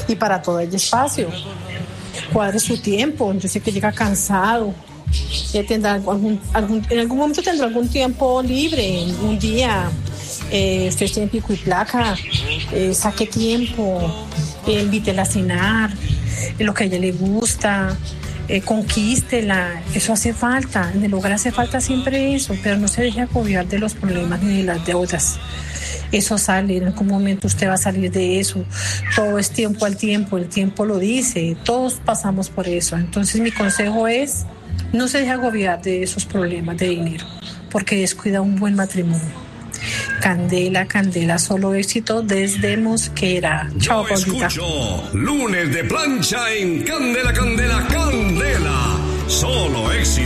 y para todo hay espacio. Cuadre su tiempo. Yo sé que llega cansado. Tendrá en algún momento tendrá algún tiempo libre, un día. Usted esté en pico y placa, saque tiempo, invítela a cenar, lo que a ella le gusta, conquístela. Eso hace falta. En el hogar hace falta siempre eso, pero no se deje agobiar de los problemas ni de las deudas. Eso sale, en algún momento usted va a salir de eso. Todo es tiempo al tiempo, el tiempo lo dice, todos pasamos por eso. Entonces mi consejo es, no se deje agobiar de esos problemas de dinero, porque descuida un buen matrimonio. Candela, Candela, solo éxito desde Mosquera. Chao, Paulita. Escucho lunes de plancha en Candela, Candela, Candela. Solo éxito.